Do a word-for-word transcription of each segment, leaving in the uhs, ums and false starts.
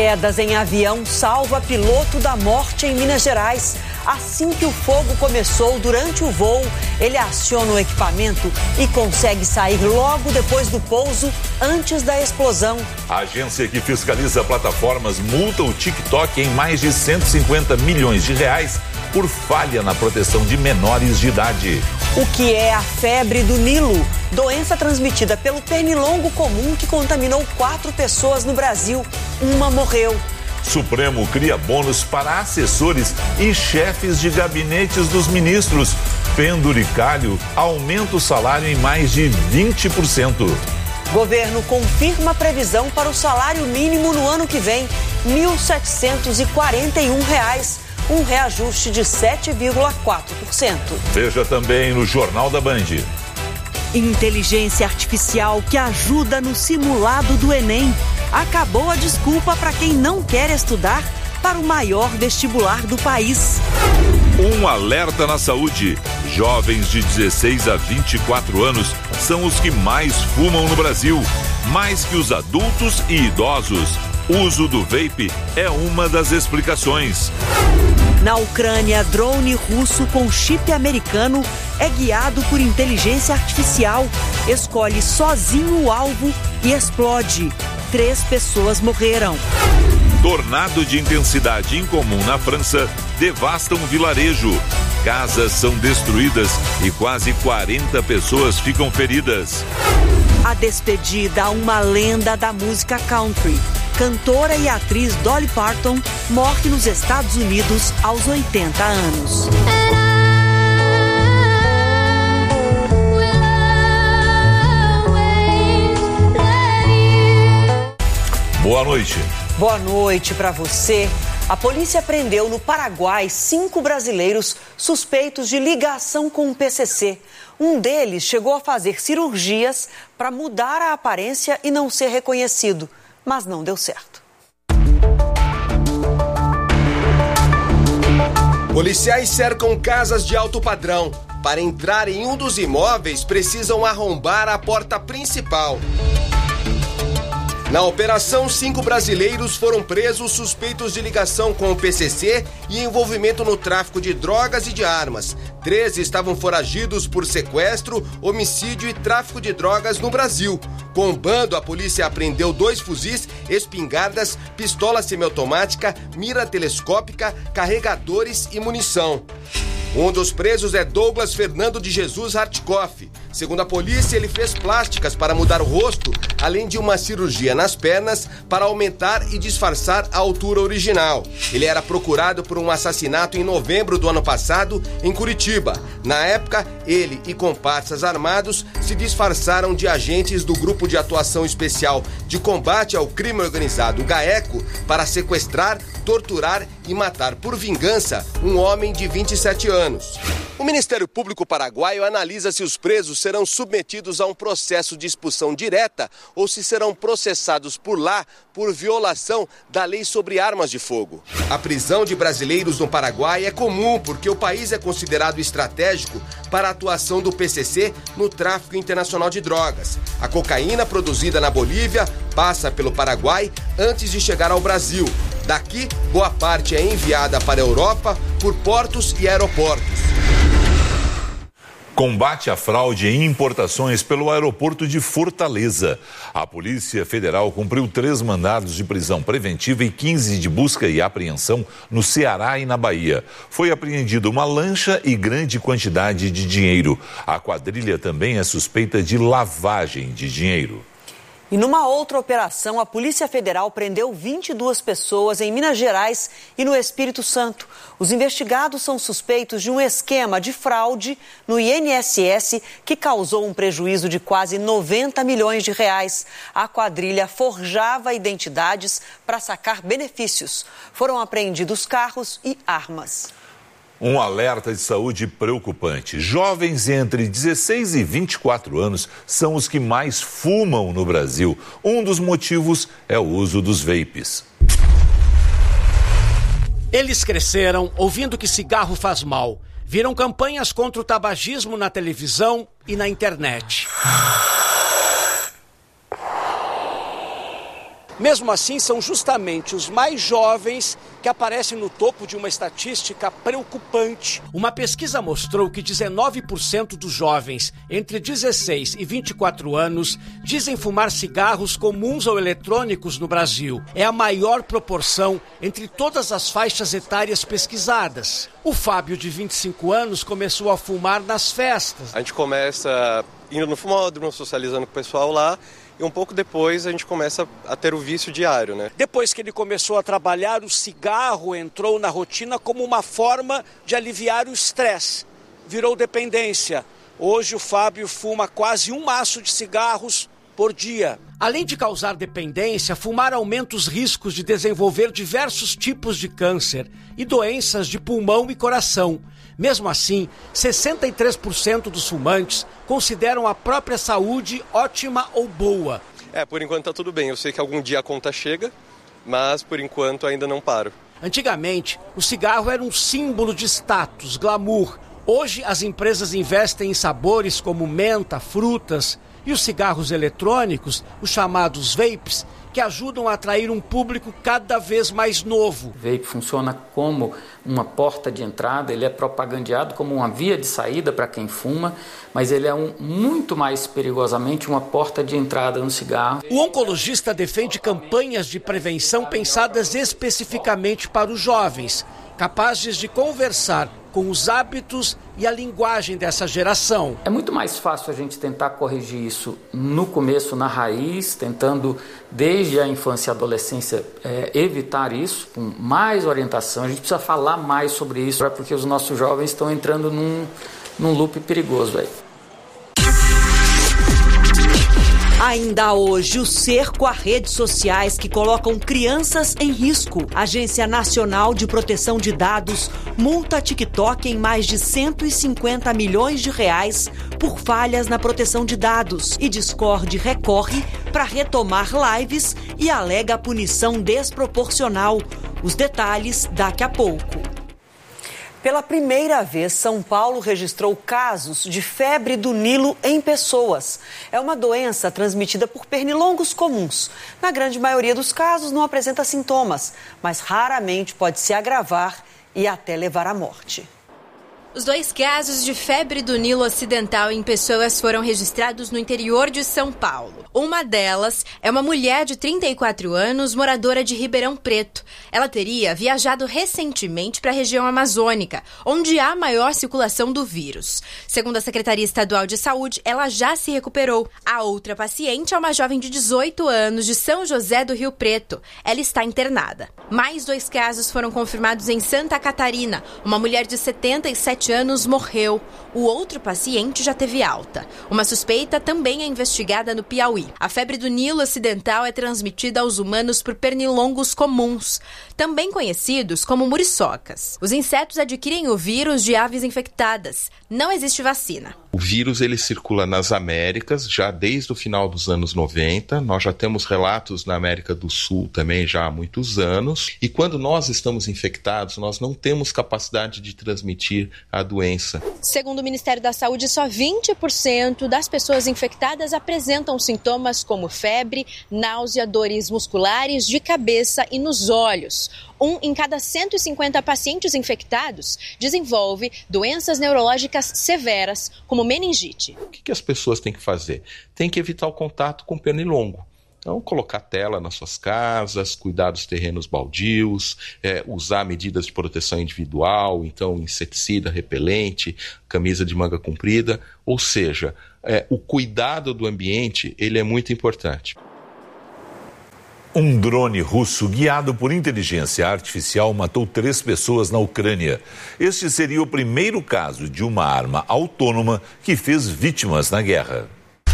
Quedas em avião salva piloto da morte em Minas Gerais. Assim que o fogo começou, durante o voo, ele aciona o equipamento e consegue sair logo depois do pouso, antes da explosão. A agência que fiscaliza plataformas multa o TikTok em mais de cento e cinquenta milhões de reais por falha na proteção de menores de idade. O que é a febre do Nilo? Doença transmitida pelo pernilongo comum que contaminou quatro pessoas no Brasil. Uma morreu. Supremo cria bônus para assessores e chefes de gabinetes dos ministros. Penduricalho aumenta o salário em mais de vinte por cento. Governo confirma a previsão para o salário mínimo no ano que vem, mil setecentos e quarenta e um reais. Um reajuste de sete vírgula quatro por cento. Veja também no Jornal da Band. Inteligência artificial que ajuda no simulado do Enem. Acabou a desculpa para quem não quer estudar para o maior vestibular do país. Um alerta na saúde. Jovens de dezesseis a vinte e quatro anos são os que mais fumam no Brasil, mais que os adultos e idosos. O uso do vape é uma das explicações. Na Ucrânia, drone russo com chip americano é guiado por inteligência artificial, escolhe sozinho o alvo e explode. Três pessoas morreram. Tornado de intensidade incomum na França devasta um vilarejo. Casas são destruídas e quase quarenta pessoas ficam feridas. A despedida a uma lenda da música country. Cantora e atriz Dolly Parton morre nos Estados Unidos aos oitenta anos. Boa noite. Boa noite para você. A polícia prendeu no Paraguai cinco brasileiros suspeitos de ligação com o P C C. Um deles chegou a fazer cirurgias para mudar a aparência e não ser reconhecido, mas não deu certo. Policiais cercam casas de alto padrão. Para entrar em um dos imóveis, precisam arrombar a porta principal. Na operação, cinco brasileiros foram presos suspeitos de ligação com o P C C e envolvimento no tráfico de drogas e de armas. Treze estavam foragidos por sequestro, homicídio e tráfico de drogas no Brasil. Com o bando, a polícia apreendeu dois fuzis, espingardas, pistola semiautomática, mira telescópica, carregadores e munição. Um dos presos é Douglas Fernando de Jesus Hartkoff. Segundo a polícia, ele fez plásticas para mudar o rosto, além de uma cirurgia nas pernas para aumentar e disfarçar a altura original. Ele era procurado por um assassinato em novembro do ano passado, em Curitiba. Na época, ele e comparsas armados se disfarçaram de agentes do Grupo de Atuação Especial de Combate ao Crime Organizado, GAECO, para sequestrar, torturar e matar por vingança um homem de vinte e sete anos. O Ministério Público Paraguaio analisa se os presos serão submetidos a um processo de expulsão direta ou se serão processados por lá por violação da lei sobre armas de fogo. A prisão de brasileiros no Paraguai é comum porque o país é considerado estratégico para a atuação do P C C no tráfico internacional de drogas. A cocaína produzida na Bolívia passa pelo Paraguai antes de chegar ao Brasil. Daqui, boa parte é enviada para a Europa por portos e aeroportos. Combate à fraude em importações pelo aeroporto de Fortaleza. A Polícia Federal cumpriu três mandados de prisão preventiva e quinze de busca e apreensão no Ceará e na Bahia. Foi apreendida uma lancha e grande quantidade de dinheiro. A quadrilha também é suspeita de lavagem de dinheiro. E numa outra operação, a Polícia Federal prendeu vinte e duas pessoas em Minas Gerais e no Espírito Santo. Os investigados são suspeitos de um esquema de fraude no I N S S que causou um prejuízo de quase noventa milhões de reais. A quadrilha forjava identidades para sacar benefícios. Foram apreendidos carros e armas. Um alerta de saúde preocupante. Jovens entre dezesseis e vinte e quatro anos são os que mais fumam no Brasil. Um dos motivos é o uso dos vapes. Eles cresceram ouvindo que cigarro faz mal. Viram campanhas contra o tabagismo na televisão e na internet. Mesmo assim, são justamente os mais jovens que aparecem no topo de uma estatística preocupante. Uma pesquisa mostrou que dezenove por cento dos jovens entre dezesseis e vinte e quatro anos dizem fumar cigarros comuns ou eletrônicos no Brasil. É a maior proporção entre todas as faixas etárias pesquisadas. O Fábio, de vinte e cinco anos, começou a fumar nas festas. A gente começa indo no fumódromo, socializando com o pessoal lá. E um pouco depois a gente começa a ter o vício diário, né? Depois que ele começou a trabalhar, o cigarro entrou na rotina como uma forma de aliviar o estresse. Virou dependência. Hoje o Fábio fuma quase um maço de cigarros por dia. Além de causar dependência, fumar aumenta os riscos de desenvolver diversos tipos de câncer e doenças de pulmão e coração. Mesmo assim, sessenta e três por cento dos fumantes consideram a própria saúde ótima ou boa. É, por enquanto tá tudo bem. Eu sei que algum dia a conta chega, mas por enquanto ainda não paro. Antigamente, o cigarro era um símbolo de status, glamour. Hoje, as empresas investem em sabores como menta, frutas e os cigarros eletrônicos, os chamados vapes, que ajudam a atrair um público cada vez mais novo. O vape funciona como uma porta de entrada, ele é propagandeado como uma via de saída para quem fuma, mas ele é um, muito mais perigosamente uma porta de entrada no cigarro. O oncologista defende campanhas de prevenção pensadas especificamente para os jovens, capazes de conversar com os hábitos e a linguagem dessa geração. É muito mais fácil a gente tentar corrigir isso no começo, na raiz, tentando desde a infância e a adolescência é, evitar isso, com mais orientação. A gente precisa falar mais sobre isso, porque os nossos jovens estão entrando num, num loop perigoso aí. Ainda hoje, o cerco a redes sociais que colocam crianças em risco. A Agência Nacional de Proteção de Dados multa a TikTok em mais de cento e cinquenta milhões de reais por falhas na proteção de dados. E Discord recorre para retomar lives e alega punição desproporcional. Os detalhes daqui a pouco. Pela primeira vez, São Paulo registrou casos de febre do Nilo em pessoas. É uma doença transmitida por pernilongos comuns. Na grande maioria dos casos, não apresenta sintomas, mas raramente pode se agravar e até levar à morte. Os dois casos de febre do Nilo ocidental em pessoas foram registrados no interior de São Paulo. Uma delas é uma mulher de trinta e quatro anos, moradora de Ribeirão Preto. Ela teria viajado recentemente para a região amazônica, onde há maior circulação do vírus. Segundo a Secretaria Estadual de Saúde, ela já se recuperou. A outra paciente é uma jovem de dezoito anos, de São José do Rio Preto. Ela está internada. Mais dois casos foram confirmados em Santa Catarina. Uma mulher de setenta e sete anos morreu. O outro paciente já teve alta. Uma suspeita também é investigada no Piauí. A febre do Nilo ocidental é transmitida aos humanos por pernilongos comuns, também conhecidos como muriçocas. Os insetos adquirem o vírus de aves infectadas. Não existe vacina. O vírus ele circula nas Américas já desde o final dos anos noventa. Nós já temos relatos na América do Sul também já há muitos anos. E quando nós estamos infectados, nós não temos capacidade de transmitir a doença. Segundo o Ministério da Saúde, só vinte por cento das pessoas infectadas apresentam sintomas como febre, náusea, dores musculares, de cabeça e nos olhos. Um em cada cento e cinquenta pacientes infectados desenvolve doenças neurológicas severas, como meningite. O que as pessoas têm que fazer? Tem que evitar o contato com pernilongo. Então, colocar tela nas suas casas, cuidar dos terrenos baldios, é, usar medidas de proteção individual, então inseticida, repelente, camisa de manga comprida. Ou seja, é, o cuidado do ambiente ele é muito importante. Um drone russo guiado por inteligência artificial matou três pessoas na Ucrânia. Este seria o primeiro caso de uma arma autônoma que fez vítimas na guerra.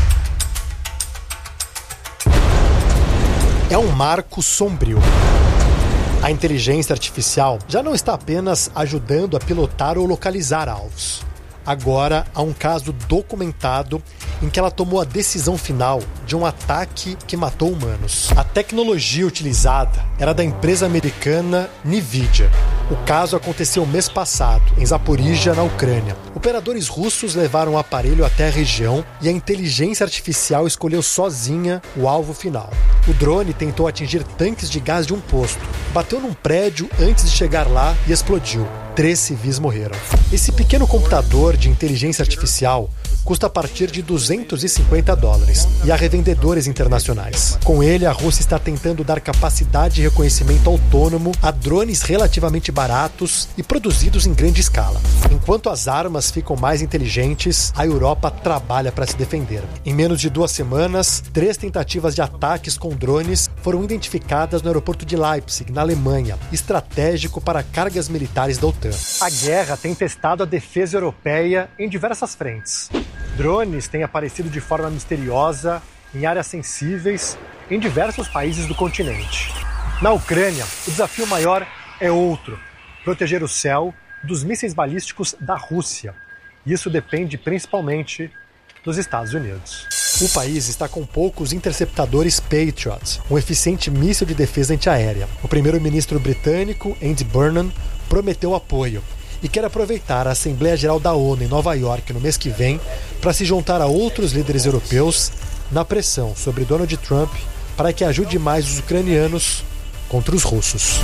É um marco sombrio. A inteligência artificial já não está apenas ajudando a pilotar ou localizar alvos. Agora há um caso documentado em que ela tomou a decisão final de um ataque que matou humanos. A tecnologia utilizada era da empresa americana NVIDIA. O caso aconteceu mês passado, em Zaporizhia, na Ucrânia. Operadores russos levaram o aparelho até a região e a inteligência artificial escolheu sozinha o alvo final. O drone tentou atingir tanques de gás de um posto, bateu num prédio antes de chegar lá e explodiu. Três civis morreram. Esse pequeno computador de inteligência artificial custa a partir de duzentos e cinquenta dólares e há revendedores internacionais. Com ele, a Rússia está tentando dar capacidade de reconhecimento autônomo a drones relativamente baratos e produzidos em grande escala. Enquanto as armas ficam mais inteligentes, a Europa trabalha para se defender. Em menos de duas semanas, três tentativas de ataques com drones foram identificadas no aeroporto de Leipzig, na Alemanha, estratégico para cargas militares da OTAN. A guerra tem testado a defesa europeia em diversas frentes. Drones têm aparecido de forma misteriosa em áreas sensíveis em diversos países do continente. Na Ucrânia, o desafio maior é outro: proteger o céu dos mísseis balísticos da Rússia. Isso depende principalmente dos Estados Unidos. O país está com poucos interceptadores Patriot, um eficiente míssil de defesa antiaérea. O primeiro-ministro britânico, Andy Burnham, prometeu apoio e quer aproveitar a Assembleia Geral da ONU em Nova York no mês que vem para se juntar a outros líderes europeus na pressão sobre Donald Trump para que ajude mais os ucranianos contra os russos.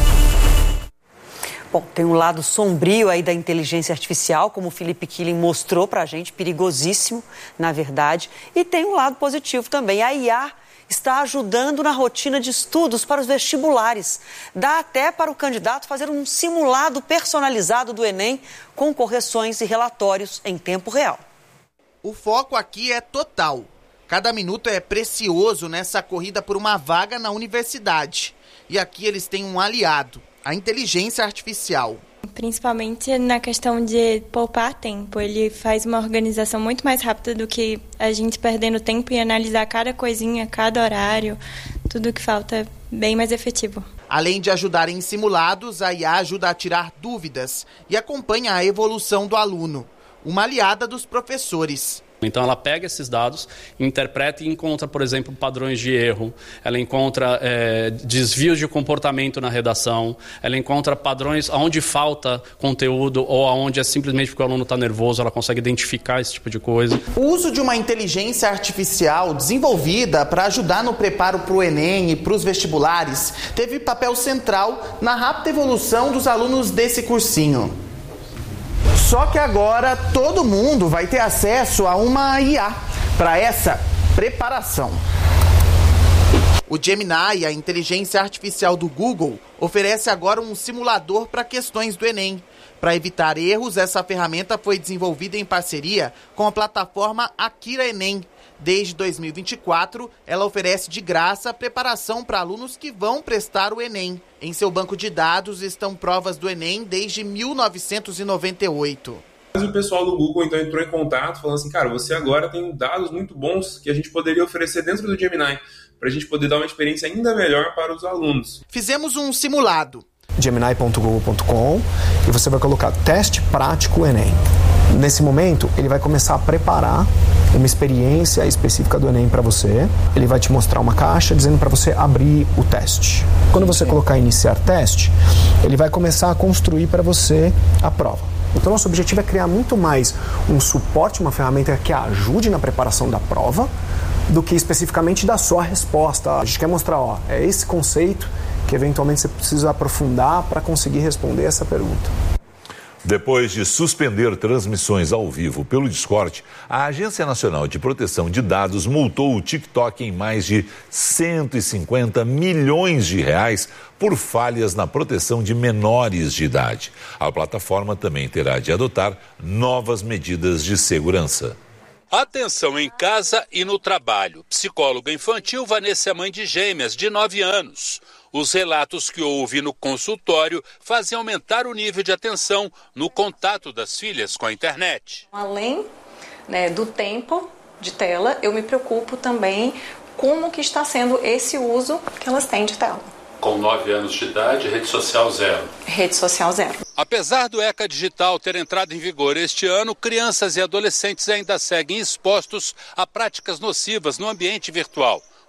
Bom, tem um lado sombrio aí da inteligência artificial, como o Felipe Killing mostrou para a gente, perigosíssimo, na verdade. E tem um lado positivo também. A I A está ajudando na rotina de estudos para os vestibulares. Dá até para o candidato fazer um simulado personalizado do Enem com correções e relatórios em tempo real. O foco aqui é total. Cada minuto é precioso nessa corrida por uma vaga na universidade. E aqui eles têm um aliado: a inteligência artificial. Principalmente na questão de poupar tempo. Ele faz uma organização muito mais rápida do que a gente perdendo tempo e analisar cada coisinha, cada horário, tudo que falta é bem mais efetivo. Além de ajudar em simulados, a I A ajuda a tirar dúvidas e acompanha a evolução do aluno. Uma aliada dos professores. Então ela pega esses dados, interpreta e encontra, por exemplo, padrões de erro, ela encontra é, desvios de comportamento na redação, ela encontra padrões onde falta conteúdo ou onde é simplesmente porque o aluno está nervoso, ela consegue identificar esse tipo de coisa. O uso de uma inteligência artificial desenvolvida para ajudar no preparo para o Enem e para os vestibulares teve papel central na rápida evolução dos alunos desse cursinho. Só que agora todo mundo vai ter acesso a uma I A para essa preparação. O Gemini, a inteligência artificial do Google, oferece agora um simulador para questões do Enem. Para evitar erros, essa ferramenta foi desenvolvida em parceria com a plataforma Akira Enem. Desde dois mil e vinte e quatro, ela oferece de graça preparação para alunos que vão prestar o Enem. Em seu banco de dados estão provas do Enem desde mil novecentos e noventa e oito. O pessoal do Google então entrou em contato falando assim, cara, você agora tem dados muito bons que a gente poderia oferecer dentro do Gemini para a gente poder dar uma experiência ainda melhor para os alunos. Fizemos um simulado. gemini ponto google ponto com e você vai colocar teste prático Enem. Nesse momento, ele vai começar a preparar uma experiência específica do Enem para você. Ele vai te mostrar uma caixa dizendo para você abrir o teste. Quando você colocar iniciar teste, ele vai começar a construir para você a prova. Então, nosso objetivo é criar muito mais um suporte, uma ferramenta que ajude na preparação da prova, do que especificamente da sua resposta. A gente quer mostrar, ó, é esse conceito que eventualmente você precisa aprofundar para conseguir responder essa pergunta. Depois de suspender transmissões ao vivo pelo Discord, a Agência Nacional de Proteção de Dados multou o TikTok em mais de cento e cinquenta milhões de reais por falhas na proteção de menores de idade. A plataforma também terá de adotar novas medidas de segurança. Atenção em casa e no trabalho. Psicóloga infantil Vanessa é mãe de gêmeas de nove anos. Os relatos que houve no consultório fazem aumentar o nível de atenção no contato das filhas com a internet. Além, né, do tempo de tela, eu me preocupo também como que está sendo esse uso que elas têm de tela. Com nove anos de idade, rede social zero. Rede social zero. Apesar do ECA Digital ter entrado em vigor este ano, crianças e adolescentes ainda seguem expostos a práticas nocivas no ambiente virtual.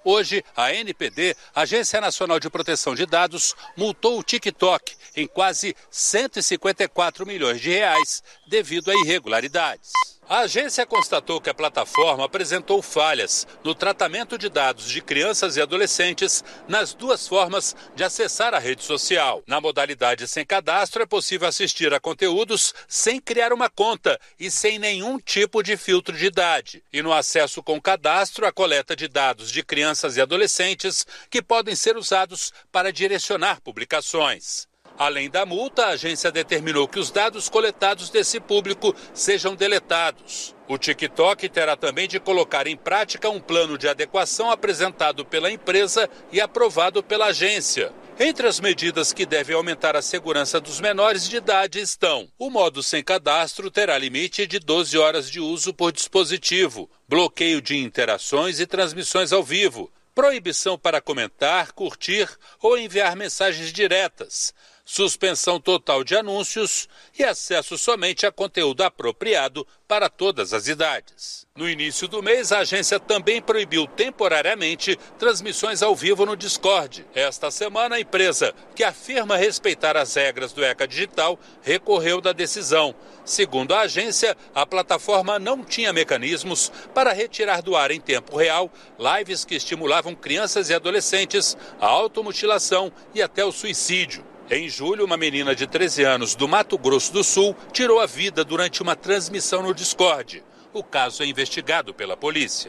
Hoje, a A N P D, Agência Nacional de Proteção de Dados, multou o TikTok em quase cento e cinquenta e quatro milhões de reais devido a irregularidades. A agência constatou que a plataforma apresentou falhas no tratamento de dados de crianças e adolescentes nas duas formas de acessar a rede social. Na modalidade sem cadastro, é possível assistir a conteúdos sem criar uma conta e sem nenhum tipo de filtro de idade. E no acesso com cadastro, a coleta de dados de crianças e adolescentes que podem ser usados para direcionar publicações. Além da multa, a agência determinou que os dados coletados desse público sejam deletados. O TikTok terá também de colocar em prática um plano de adequação apresentado pela empresa e aprovado pela agência. Entre as medidas que devem aumentar a segurança dos menores de idade estão: o modo sem cadastro terá limite de doze horas de uso por dispositivo, bloqueio de interações e transmissões ao vivo, proibição para comentar, curtir ou enviar mensagens diretas, suspensão total de anúncios e acesso somente a conteúdo apropriado para todas as idades. No início do mês, a agência também proibiu temporariamente transmissões ao vivo no Discord. Esta semana, a empresa, que afirma respeitar as regras do ECA Digital, recorreu da decisão. Segundo a agência, a plataforma não tinha mecanismos para retirar do ar em tempo real lives que estimulavam crianças e adolescentes à automutilação e até o suicídio. Em julho, uma menina de treze anos do Mato Grosso do Sul tirou a vida durante uma transmissão no Discord. O caso é investigado pela polícia.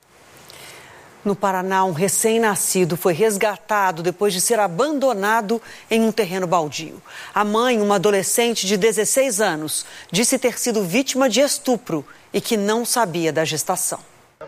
No Paraná, um recém-nascido foi resgatado depois de ser abandonado em um terreno baldio. A mãe, uma adolescente de dezesseis anos, disse ter sido vítima de estupro e que não sabia da gestação.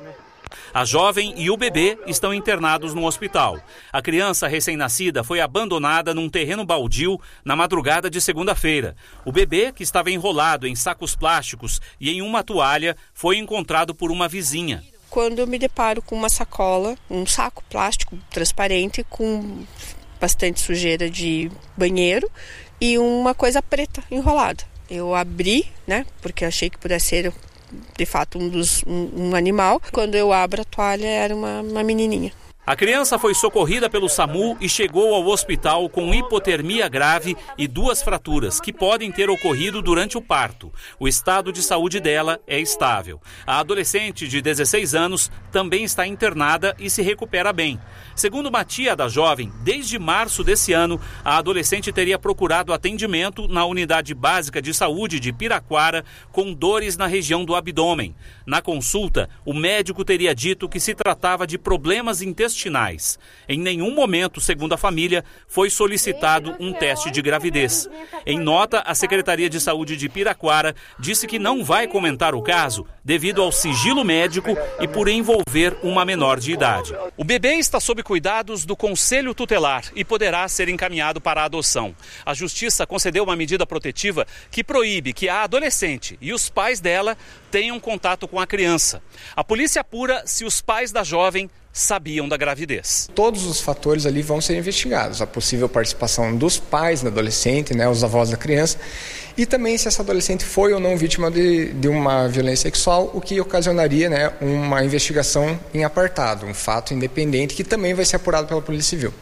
A jovem e o bebê estão internados no hospital. A criança recém-nascida foi abandonada num terreno baldio na madrugada de segunda-feira. O bebê, que estava enrolado em sacos plásticos e em uma toalha, foi encontrado por uma vizinha. Quando eu me deparo com uma sacola, um saco plástico transparente com bastante sujeira de banheiro e uma coisa preta enrolada. Eu abri, né, porque achei que pudesse ser de fato um, dos, um, um animal. Quando eu abro a toalha, era uma, uma menininha. A criança foi socorrida pelo SAMU e chegou ao hospital com hipotermia grave e duas fraturas que podem ter ocorrido durante o parto. O estado de saúde dela é estável. A adolescente de dezesseis anos também está internada e se recupera bem. Segundo uma tia da jovem, desde março desse ano, a adolescente teria procurado atendimento na Unidade Básica de Saúde de Piraquara com dores na região do abdômen. Na consulta, o médico teria dito que se tratava de problemas intestinais. Em nenhum momento, segundo a família, foi solicitado um teste de gravidez. Em nota, a Secretaria de Saúde de Piraquara disse que não vai comentar o caso devido ao sigilo médico e por envolver uma menor de idade. O bebê está sob cuidados do Conselho Tutelar e poderá ser encaminhado para a adoção. A Justiça concedeu uma medida protetiva que proíbe que a adolescente e os pais dela tenham contato com a criança. A polícia apura se os pais da jovem sabiam da gravidez. Todos os fatores ali vão ser investigados. A possível participação dos pais da adolescente, né, os avós da criança, e também se essa adolescente foi ou não vítima de, de uma violência sexual, o que ocasionaria, né, uma investigação em apartado, um fato independente que também vai ser apurado pela Polícia Civil.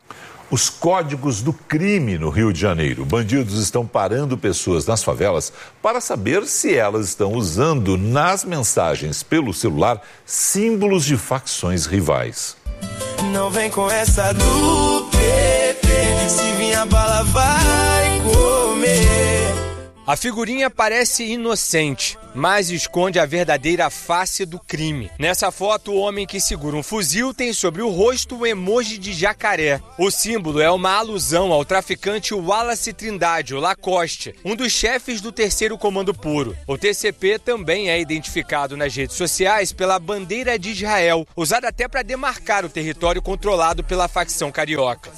Os códigos do crime no Rio de Janeiro. Bandidos estão parando pessoas nas favelas para saber se elas estão usando nas mensagens pelo celular símbolos de facções rivais. Não vem com essa do P P, se vir a bala vai comer. A figurinha parece inocente, mas esconde a verdadeira face do crime. Nessa foto, o homem que segura um fuzil tem sobre o rosto um emoji de jacaré. O símbolo é uma alusão ao traficante Wallace Trindade, o Lacoste, um dos chefes do terceiro Comando Puro. O T C P também é identificado nas redes sociais pela bandeira de Israel, usada até para demarcar o território controlado pela facção carioca.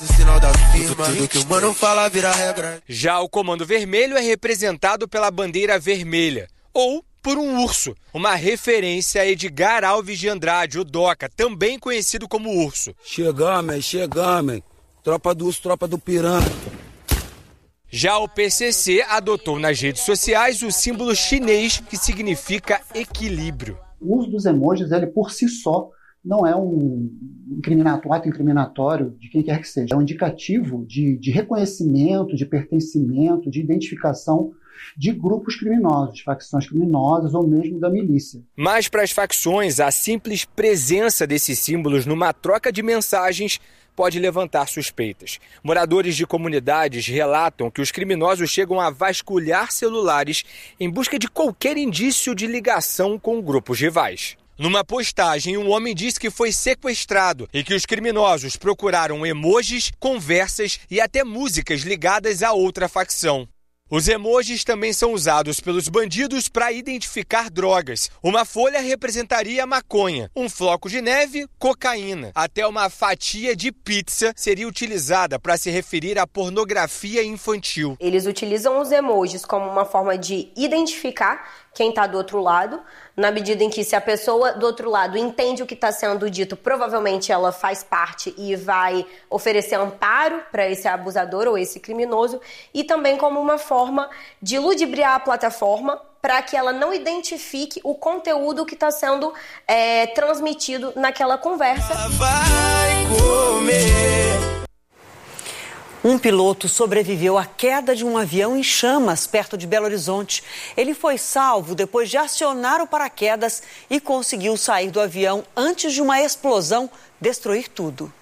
Já o Comando Vermelho é representado pela bandeira vermelha, ou por um urso, uma referência a Edgar Alves de Andrade, o Doca, também conhecido como Urso. Chegamos, chegamos, tropa do urso, tropa do piranha. Já o P C C adotou nas redes sociais o símbolo chinês que significa equilíbrio. O uso dos emojis, ele por si só, não é um, incriminatório, um ato incriminatório de quem quer que seja. É um indicativo de, de reconhecimento, de pertencimento, de identificação de grupos criminosos, de facções criminosas ou mesmo da milícia. Mas para as facções, a simples presença desses símbolos numa troca de mensagens pode levantar suspeitas. Moradores de comunidades relatam que os criminosos chegam a vasculhar celulares em busca de qualquer indício de ligação com grupos rivais. Numa postagem, um homem disse que foi sequestrado e que os criminosos procuraram emojis, conversas e até músicas ligadas a outra facção. Os emojis também são usados pelos bandidos para identificar drogas. Uma folha representaria maconha, um floco de neve, cocaína. Até uma fatia de pizza seria utilizada para se referir à pornografia infantil. Eles utilizam os emojis como uma forma de identificar quem está do outro lado, na medida em que se a pessoa do outro lado entende o que está sendo dito, provavelmente ela faz parte e vai oferecer amparo para esse abusador ou esse criminoso, e também como uma forma de ludibriar a plataforma para que ela não identifique o conteúdo que está sendo é, transmitido naquela conversa. Vai comer. Um piloto sobreviveu à queda de um avião em chamas perto de Belo Horizonte. Ele foi salvo depois de acionar o paraquedas e conseguiu sair do avião antes de uma explosão destruir tudo.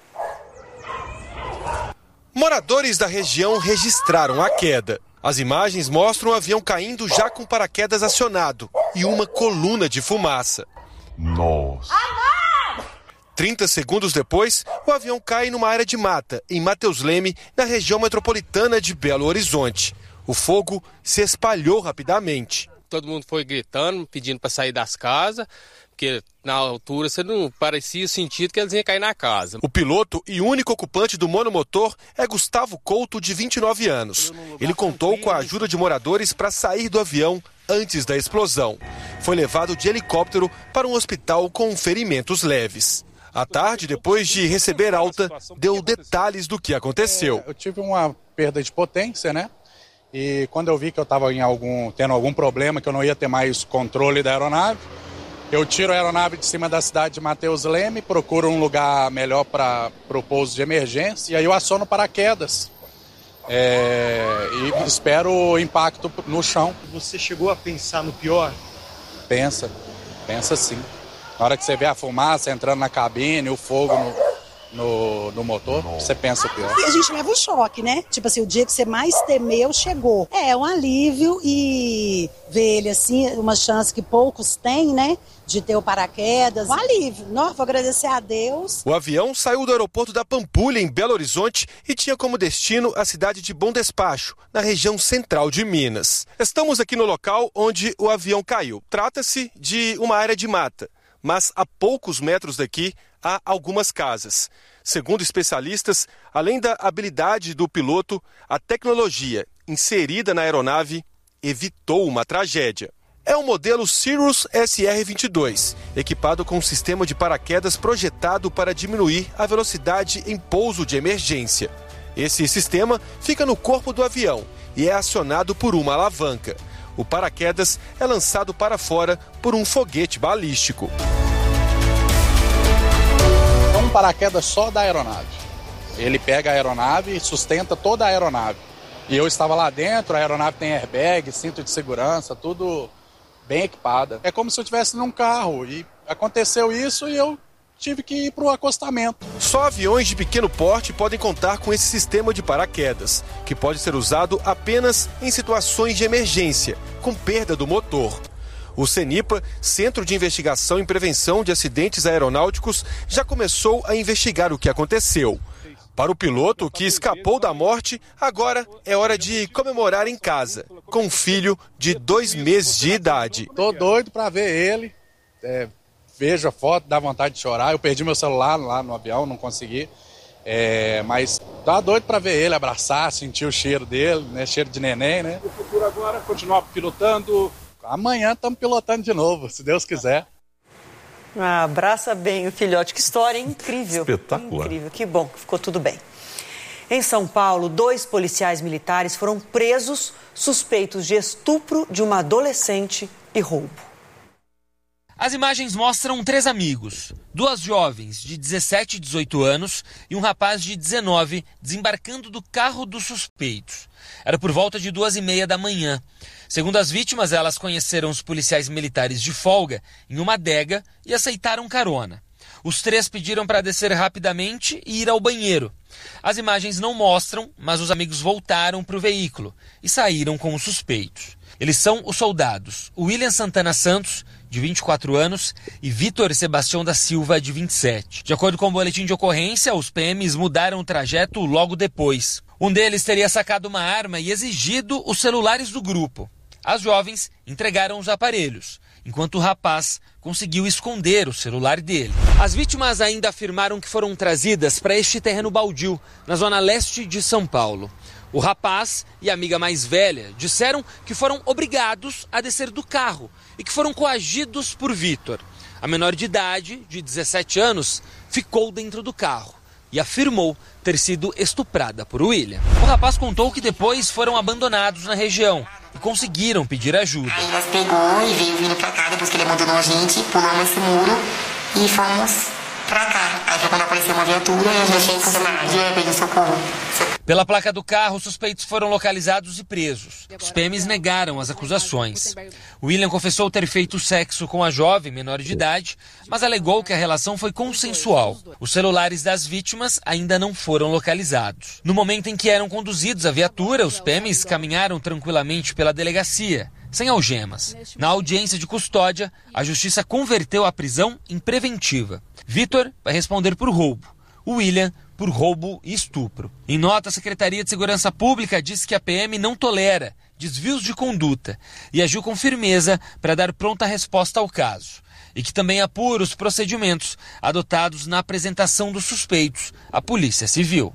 Moradores da região registraram a queda. As imagens mostram o avião caindo já com paraquedas acionado e uma coluna de fumaça. Nossa! trinta segundos depois, o avião cai numa área de mata, em Mateus Leme, na região metropolitana de Belo Horizonte. O fogo se espalhou rapidamente. Todo mundo foi gritando, pedindo para sair das casas, porque na altura você não parecia sentir que eles iam cair na casa. O piloto e único ocupante do monomotor é Gustavo Couto, de vinte e nove anos. Ele contou com a ajuda de moradores para sair do avião antes da explosão. Foi levado de helicóptero para um hospital com ferimentos leves. À tarde, depois de receber alta, deu detalhes do que aconteceu. É, eu tive uma perda de potência, né? E quando eu vi que eu estava em algum, tendo algum problema, que eu não ia ter mais controle da aeronave, eu tiro a aeronave de cima da cidade de Mateus Leme, procuro um lugar melhor para o pouso de emergência, e aí eu aciono paraquedas. É, e espero o impacto no chão. Você chegou a pensar no pior? Pensa, pensa sim. Na hora que você vê a fumaça entrando na cabine, o fogo no, no, no motor, você pensa o pior. E a gente leva um choque, né? Tipo assim, o dia que você mais temeu chegou. É um alívio e ver ele assim, uma chance que poucos têm, né? De ter o paraquedas. Um alívio. Nós vou agradecer a Deus. O avião saiu do aeroporto da Pampulha, em Belo Horizonte, e tinha como destino a cidade de Bom Despacho, na região central de Minas. Estamos aqui no local onde o avião caiu. Trata-se de uma área de mata. Mas a poucos metros daqui há algumas casas. Segundo especialistas, além da habilidade do piloto, a tecnologia inserida na aeronave evitou uma tragédia. É um modelo Cirrus S R vinte e dois, equipado com um sistema de paraquedas projetado para diminuir a velocidade em pouso de emergência. Esse sistema fica no corpo do avião e é acionado por uma alavanca. O paraquedas é lançado para fora por um foguete balístico. É um paraquedas só da aeronave. Ele pega a aeronave e sustenta toda a aeronave. E eu estava lá dentro, a aeronave tem airbag, cinto de segurança, tudo bem equipada. É como se eu estivesse num carro e aconteceu isso e eu tive que ir para o acostamento. Só aviões de pequeno porte podem contar com esse sistema de paraquedas, que pode ser usado apenas em situações de emergência, com perda do motor. O CENIPA, Centro de Investigação e Prevenção de Acidentes Aeronáuticos, já começou a investigar o que aconteceu. Para o piloto que escapou da morte, agora é hora de comemorar em casa, com um filho de dois meses de idade. Tô doido para ver ele. É... Vejo a foto, dá vontade de chorar. Eu perdi meu celular lá no avião, não consegui. É, mas tá doido para ver ele, abraçar, sentir o cheiro dele, né? Cheiro de neném, né? O futuro agora, continuar pilotando. Amanhã estamos pilotando de novo, se Deus quiser. Ah, abraça bem o filhote. Que história incrível. Espetacular. Incrível, que bom que ficou tudo bem. Em São Paulo, dois policiais militares foram presos suspeitos de estupro de uma adolescente e roubo. As imagens mostram três amigos, duas jovens de dezessete e dezoito anos e um rapaz de dezenove desembarcando do carro dos suspeitos. Era por volta de duas e meia da manhã. Segundo as vítimas, elas conheceram os policiais militares de folga em uma adega e aceitaram carona. Os três pediram para descer rapidamente e ir ao banheiro. As imagens não mostram, mas os amigos voltaram para o veículo e saíram com os suspeitos. Eles são os soldados William Santana Santos, de vinte e quatro anos, e Vitor Sebastião da Silva, de vinte e sete. De acordo com o boletim de ocorrência, os P Ms mudaram o trajeto logo depois. Um deles teria sacado uma arma e exigido os celulares do grupo. As jovens entregaram os aparelhos, enquanto o rapaz conseguiu esconder o celular dele. As vítimas ainda afirmaram que foram trazidas para este terreno baldio, na zona leste de São Paulo. O rapaz e a amiga mais velha disseram que foram obrigados a descer do carro e que foram coagidos por Vitor. A menor de idade, de dezessete anos, ficou dentro do carro e afirmou ter sido estuprada por William. O rapaz contou que depois foram abandonados na região e conseguiram pedir ajuda. Aí nós pegou e veio vindo pra cá, depois que ele abandonou a gente, pulamos esse muro e fomos pra cá. Aí foi quando apareceu uma viatura e a gente conseguiu pedir socorro. Pela placa do carro, os suspeitos foram localizados e presos. Os P Ms negaram as acusações. William confessou ter feito sexo com a jovem menor de idade, mas alegou que a relação foi consensual. Os celulares das vítimas ainda não foram localizados. No momento em que eram conduzidos à viatura, os P Ms caminharam tranquilamente pela delegacia, sem algemas. Na audiência de custódia, a justiça converteu a prisão em preventiva. Vitor vai responder por roubo. William por roubo e estupro. Em nota, a Secretaria de Segurança Pública diz que a P M não tolera desvios de conduta e agiu com firmeza para dar pronta resposta ao caso. E que também apura os procedimentos adotados na apresentação dos suspeitos à Polícia Civil.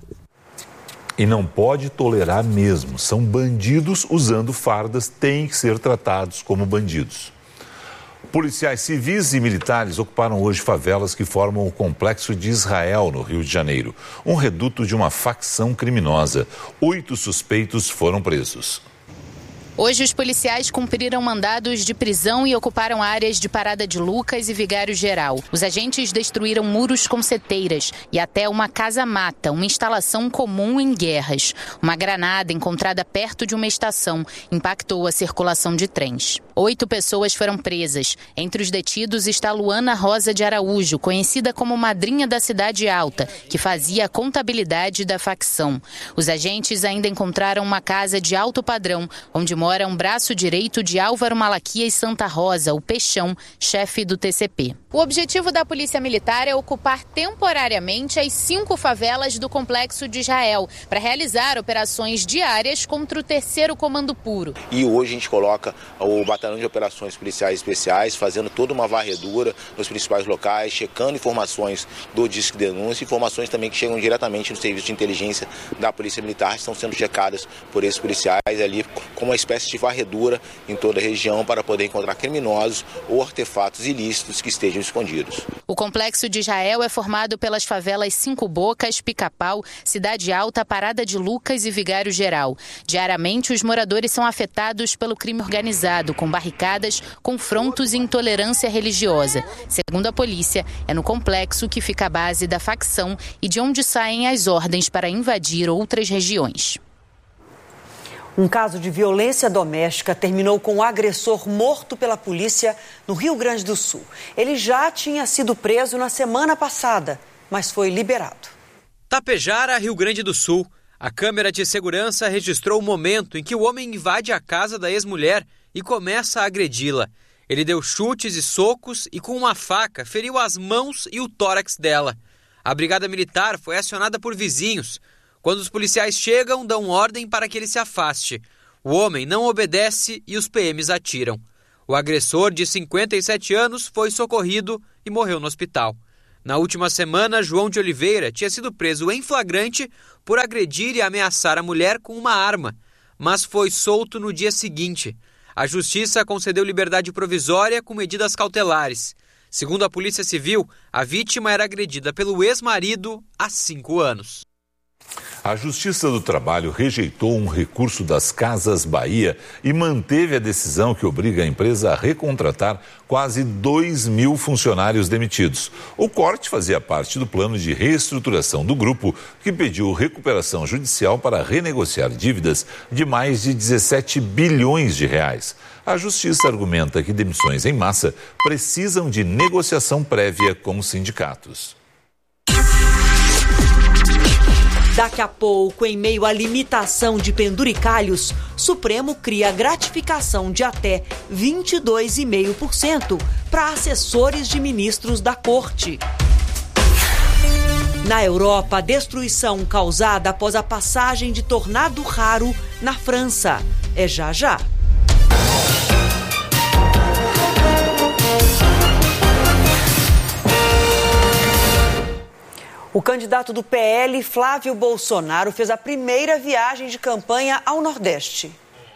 E não pode tolerar mesmo. São bandidos usando fardas, têm que ser tratados como bandidos. Policiais civis e militares ocuparam hoje favelas que formam o Complexo de Israel, no Rio de Janeiro, um reduto de uma facção criminosa. Oito suspeitos foram presos. Hoje, os policiais cumpriram mandados de prisão e ocuparam áreas de Parada de Lucas e Vigário Geral. Os agentes destruíram muros com seteiras e até uma casa-mata, uma instalação comum em guerras. Uma granada encontrada perto de uma estação impactou a circulação de trens. Oito pessoas foram presas. Entre os detidos está Luana Rosa de Araújo, conhecida como madrinha da Cidade Alta, que fazia a contabilidade da facção. Os agentes ainda encontraram uma casa de alto padrão, onde mora um braço direito de Álvaro Malaquias Santa Rosa, o Peixão, chefe do T C P. O objetivo da Polícia Militar é ocupar temporariamente as cinco favelas do Complexo de Israel, para realizar operações diárias contra o terceiro Comando Puro. E hoje a gente coloca o Batalhão de Operações Policiais Especiais fazendo toda uma varredura nos principais locais, checando informações do Disque Denúncia, informações também que chegam diretamente no Serviço de Inteligência da Polícia Militar, que estão sendo checadas por esses policiais ali com uma espécie de varredura em toda a região para poder encontrar criminosos ou artefatos ilícitos que estejam escondidos. O Complexo de Israel é formado pelas favelas Cinco Bocas, Pica-Pau, Cidade Alta, Parada de Lucas e Vigário Geral. Diariamente, os moradores são afetados pelo crime organizado, com barricadas, confrontos e intolerância religiosa. Segundo a polícia, é no complexo que fica a base da facção e de onde saem as ordens para invadir outras regiões. Um caso de violência doméstica terminou com o agressor morto pela polícia no Rio Grande do Sul. Ele já tinha sido preso na semana passada, mas foi liberado. Tapejara, Rio Grande do Sul. A câmera de segurança registrou o momento em que o homem invade a casa da ex-mulher e começa a agredi-la. Ele deu chutes e socos e com uma faca feriu as mãos e o tórax dela. A brigada militar foi acionada por vizinhos. Quando os policiais chegam, dão ordem para que ele se afaste. O homem não obedece e os P Ms atiram. O agressor, de cinquenta e sete anos, foi socorrido e morreu no hospital. Na última semana, João de Oliveira tinha sido preso em flagrante por agredir e ameaçar a mulher com uma arma, mas foi solto no dia seguinte. A Justiça concedeu liberdade provisória com medidas cautelares. Segundo a Polícia Civil, a vítima era agredida pelo ex-marido há cinco anos. A Justiça do Trabalho rejeitou um recurso das Casas Bahia e manteve a decisão que obriga a empresa a recontratar quase dois mil funcionários demitidos. O corte fazia parte do plano de reestruturação do grupo, que pediu recuperação judicial para renegociar dívidas de mais de dezessete bilhões de reais. A Justiça argumenta que demissões em massa precisam de negociação prévia com os sindicatos. Daqui a pouco, em meio à limitação de penduricalhos, Supremo cria gratificação de até vinte e dois vírgula cinco por cento para assessores de ministros da Corte. Na Europa, destruição causada após a passagem de tornado raro na França. É já já. O candidato do P L, Flávio Bolsonaro, fez a primeira viagem de campanha ao Nordeste.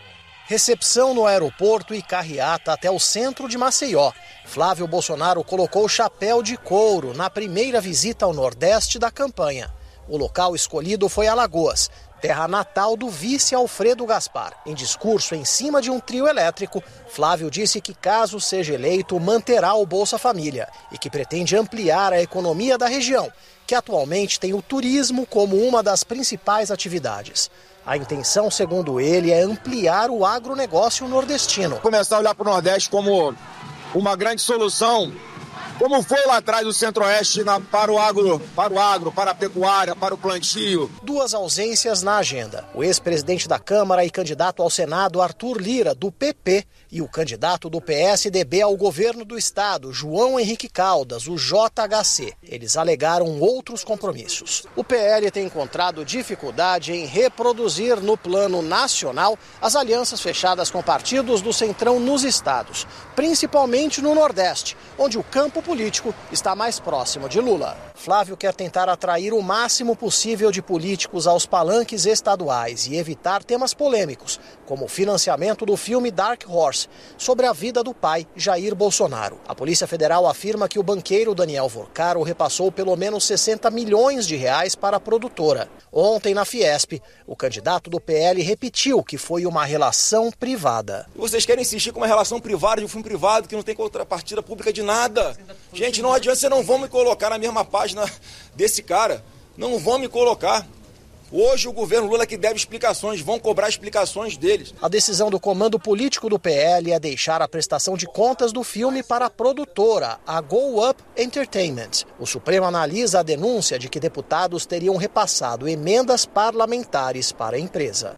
Recepção no aeroporto e carreata até o centro de Maceió. Flávio Bolsonaro colocou o chapéu de couro na primeira visita ao Nordeste da campanha. O local escolhido foi Alagoas, terra natal do vice Alfredo Gaspar. Em discurso em cima de um trio elétrico, Flávio disse que, caso seja eleito, manterá o Bolsa Família e que pretende ampliar a economia da região, que atualmente tem o turismo como uma das principais atividades. A intenção, segundo ele, é ampliar o agronegócio nordestino. Começar a olhar para o Nordeste como uma grande solução, como foi lá atrás do Centro-Oeste na, para o agro, para o agro, para a pecuária, para o plantio. Duas ausências na agenda. O ex-presidente da Câmara e candidato ao Senado, Arthur Lira, do P P, e o candidato do P S D B ao governo do estado, João Henrique Caldas, o J H C. Eles alegaram outros compromissos. O P L tem encontrado dificuldade em reproduzir no plano nacional as alianças fechadas com partidos do Centrão nos estados, principalmente no Nordeste, onde o campo político está mais próximo de Lula. Flávio quer tentar atrair o máximo possível de políticos aos palanques estaduais e evitar temas polêmicos, como o financiamento do filme Dark Horse, sobre a vida do pai, Jair Bolsonaro. A Polícia Federal afirma que o banqueiro Daniel Vorcaro repassou pelo menos sessenta milhões de reais para a produtora. Ontem, na Fiesp, o candidato do P L repetiu que foi uma relação privada. Vocês querem insistir com uma relação privada de um filme privado que não tem contrapartida pública de nada? Gente, não adianta, vocês não vão me colocar na mesma página desse cara. Não vão me colocar. Hoje o governo Lula que deve explicações, vão cobrar explicações deles. A decisão do comando político do P L é deixar a prestação de contas do filme para a produtora, a Go Up Entertainment. O Supremo analisa a denúncia de que deputados teriam repassado emendas parlamentares para a empresa.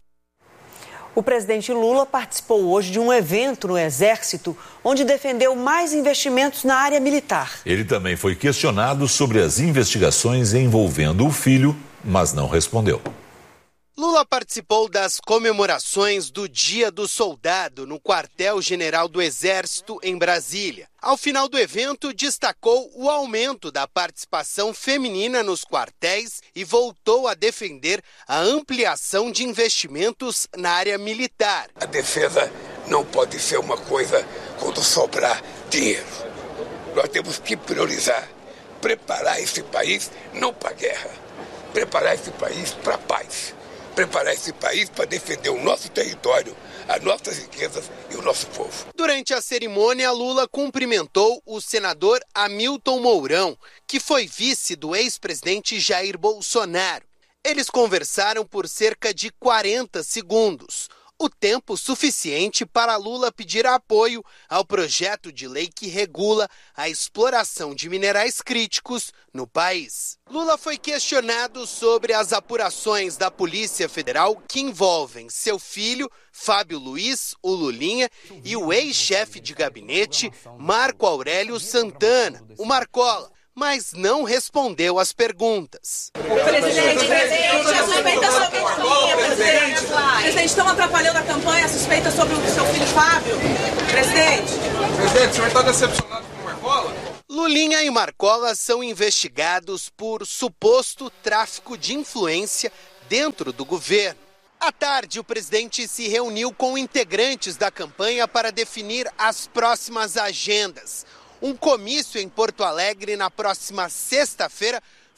O presidente Lula participou hoje de um evento no Exército, onde defendeu mais investimentos na área militar. Ele também foi questionado sobre as investigações envolvendo o filho, mas não respondeu. Lula participou das comemorações do Dia do Soldado no Quartel-General do Exército, em Brasília. Ao final do evento, destacou o aumento da participação feminina nos quartéis e voltou a defender a ampliação de investimentos na área militar. A defesa não pode ser uma coisa quando sobrar dinheiro. Nós temos que priorizar, preparar esse país não para a guerra, preparar esse país para a paz. Preparar esse país para defender o nosso território, as nossas riquezas e o nosso povo. Durante a cerimônia, Lula cumprimentou o senador Hamilton Mourão, que foi vice do ex-presidente Jair Bolsonaro. Eles conversaram por cerca de quarenta segundos, o tempo suficiente para Lula pedir apoio ao projeto de lei que regula a exploração de minerais críticos no país. Lula foi questionado sobre as apurações da Polícia Federal que envolvem seu filho, Fábio Luiz, o Lulinha, e o ex-chefe de gabinete, Marco Aurélio Santana, o Marcola, mas não respondeu às perguntas. Presidente, presidente, a suspeita sobre o Lulinha, presidente. Presidente, estão atrapalhando a campanha, a suspeita sobre o seu filho Fábio. Presidente. Presidente, o senhor está decepcionado com o Marcola? Lulinha e Marcola são investigados por suposto tráfico de influência dentro do governo. À tarde, o presidente se reuniu com integrantes da campanha para definir as próximas agendas. Um comício em Porto Alegre na próxima sexta-feira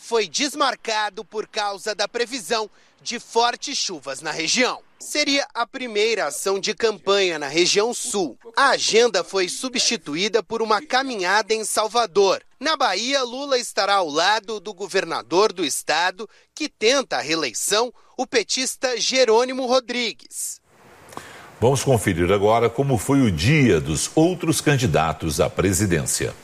foi desmarcado por causa da previsão de fortes chuvas na região. Seria a primeira ação de campanha na região sul. A agenda foi substituída por uma caminhada em Salvador. Na Bahia, Lula estará ao lado do governador do estado, que tenta a reeleição, o petista Jerônimo Rodrigues. Vamos conferir agora como foi o dia dos outros candidatos à presidência.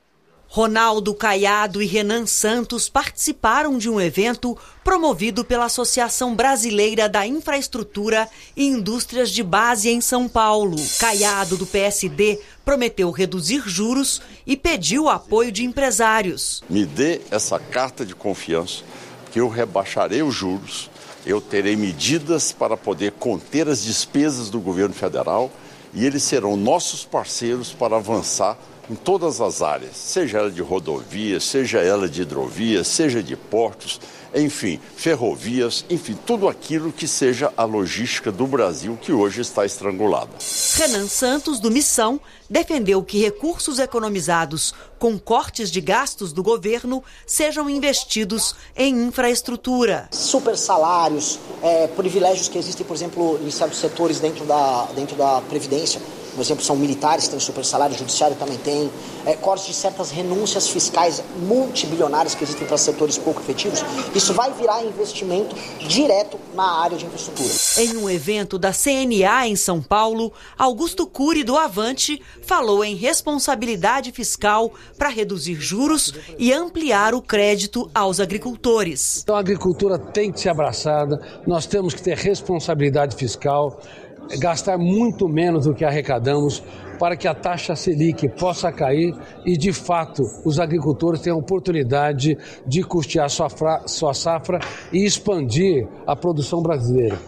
Ronaldo Caiado e Renan Santos participaram de um evento promovido pela Associação Brasileira da Infraestrutura e Indústrias de Base em São Paulo. Caiado, do P S D, prometeu reduzir juros e pediu o apoio de empresários. Me dê essa carta de confiança, que eu rebaixarei os juros, eu terei medidas para poder conter as despesas do governo federal e eles serão nossos parceiros para avançar em todas as áreas, seja ela de rodovias, seja ela de hidrovias, seja de portos, enfim, ferrovias, enfim, tudo aquilo que seja a logística do Brasil que hoje está estrangulada. Renan Santos, do Missão, defendeu que recursos economizados com cortes de gastos do governo sejam investidos em infraestrutura. Super salários, é, privilégios que existem, por exemplo, em certos setores dentro da, dentro da Previdência. Por exemplo, são militares que têm super salário, o judiciário também tem, é, cortes de certas renúncias fiscais multibilionárias que existem para setores pouco efetivos. Isso vai virar investimento direto na área de infraestrutura. Em um evento da C N A em São Paulo, Augusto Cury, do Avante, falou em responsabilidade fiscal para reduzir juros e ampliar o crédito aos agricultores. Então a agricultura tem que ser abraçada, nós temos que ter responsabilidade fiscal, gastar muito menos do que arrecadamos para que a taxa Selic possa cair e, de fato, os agricultores tenham a oportunidade de custear sua, fra- sua safra e expandir a produção brasileira.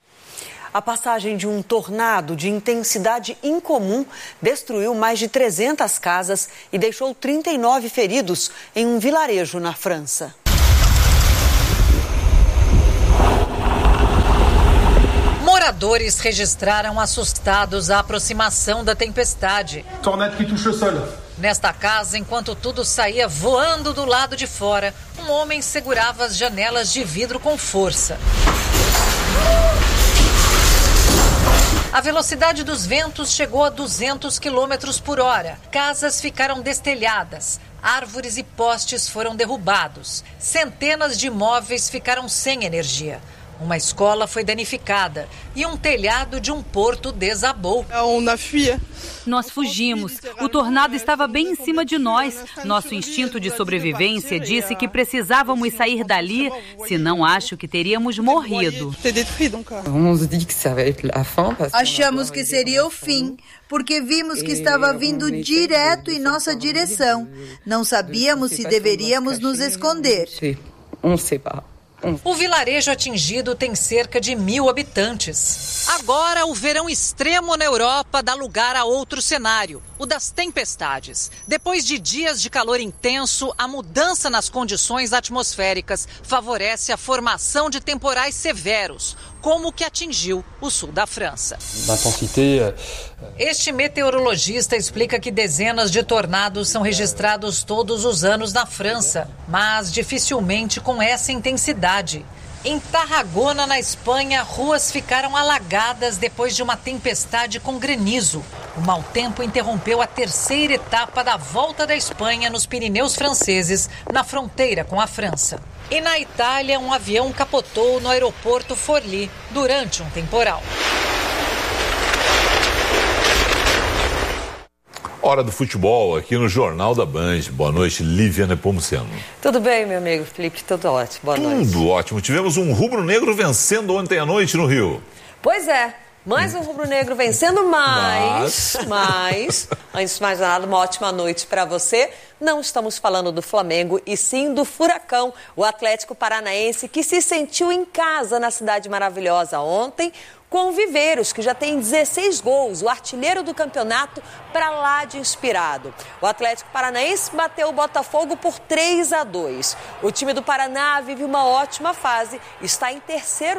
A passagem de um tornado de intensidade incomum destruiu mais de trezentas casas e deixou trinta e nove feridos em um vilarejo na França. Moradores registraram assustados a aproximação da tempestade. Tornado que touche o sol. Nesta casa, enquanto tudo saía voando do lado de fora, um homem segurava as janelas de vidro com força. A velocidade dos ventos chegou a duzentos quilômetros por hora. Casas ficaram destelhadas. Árvores e postes foram derrubados. Centenas de imóveis ficaram sem energia. Uma escola foi danificada e um telhado de um porto desabou. Nós fugimos. O tornado estava bem em cima de nós. Nosso instinto de sobrevivência disse que precisávamos sair dali, senão acho que teríamos morrido. Achamos que seria o fim, porque vimos que estava vindo direto em nossa direção. Não sabíamos se deveríamos nos esconder. O vilarejo atingido tem cerca de mil habitantes. Agora, o verão extremo na Europa dá lugar a outro cenário, o das tempestades. Depois de dias de calor intenso, a mudança nas condições atmosféricas favorece a formação de temporais severos, como o que atingiu o sul da França. Este meteorologista explica que dezenas de tornados são registrados todos os anos na França, mas dificilmente com essa intensidade. Em Tarragona, na Espanha, ruas ficaram alagadas depois de uma tempestade com granizo. O mau tempo interrompeu a terceira etapa da Volta da Espanha nos Pirineus franceses, na fronteira com a França. E na Itália, um avião capotou no aeroporto Forlì durante um temporal. Hora do futebol aqui no Jornal da Band. Boa noite, Lívia Nepomuceno. Tudo bem, meu amigo Felipe? Tudo ótimo. Boa Tudo noite. Tudo ótimo. Tivemos um rubro-negro vencendo ontem à noite no Rio. Pois é. Mais um rubro-negro vencendo, mas, Mas... mas, antes de mais nada, uma ótima noite para você. Não estamos falando do Flamengo, e sim do Furacão, o Atlético Paranaense, que se sentiu em casa na cidade maravilhosa ontem, com o Viveiros, que já tem dezesseis gols, o artilheiro do campeonato, para lá de inspirado. O Atlético Paranaense bateu o Botafogo por três a dois. O time do Paraná vive uma ótima fase, está em terceiro